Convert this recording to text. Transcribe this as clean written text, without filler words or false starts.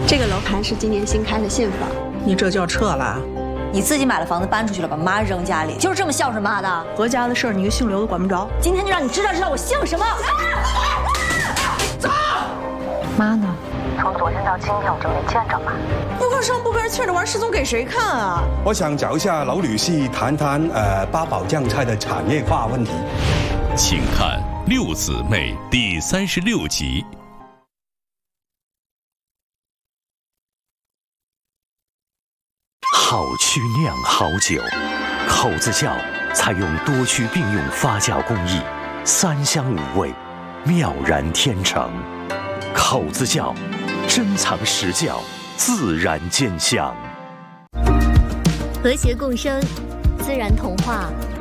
这个楼盘是今年新开的现房， 你这叫撤了？ 你自己买了房子搬出去了，把妈扔家里，就是这么孝顺妈的。 何家的事儿，你个姓刘的管不着。 今天就让你知道我姓什么。 走。 妈呢？ 从昨天到今天我就没见着妈。 不吭声不吭气的玩失踪给谁看啊？ 我想找一下老女婿谈谈八宝酱菜的产业化问题。 请看《六姊妹》第36集。 好曲酿好酒，口子窖采用多区并用发酵工艺，3香5味，妙然天成。口子窖，珍藏实窖，自然兼香。 和谐共生，自然童话，